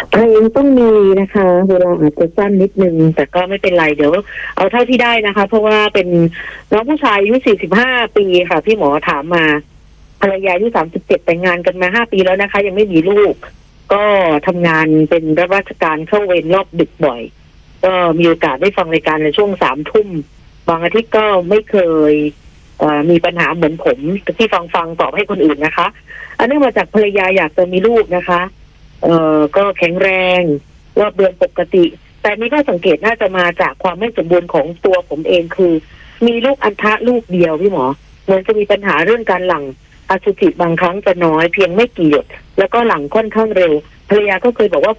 เพลงต้องมีนะคะเวลาอาจจะสั้นนิดนึงแต่ก็ไม่เป็นไรเดี๋ยวเอาเท่าที่ได้นะคะเพราะว่าเป็นน้องผู้ชายอายุ45 ปีค่ะพี่หมอถามมาภรรยาอายุ37แต่งงานกันมา5 ปีแล้วนะคะยังไม่มีลูกก็ทำงานเป็นรับราชการเข้าเวรรอบดึกบ่อยก็มีโอกาสได้ฟังรายการในช่วง3 ทุ่มบางอาทิตย์ก็ไม่เคยมีปัญหาเหมือนผมที่ฟังตอบให้คนอื่นนะคะอันนี้มาจากภรรยาอยากจะมีลูกนะคะก็แข็งแรงรอบเดือนปกติแต่นี่ก็สังเกตน่าจะมาจากความไม่สมบูรณ์ของตัวผมเองคือมีลูกอัณฑะลูกเดียวพี่หมอเหมือนจะมีปัญหาเรื่องการหลั่งอสุจิบางครั้งจะน้อยเพียงไม่กี่หยดแล้วก็หลั่งค่อนข้างเร็วภรรยาก็เคยบอกว่า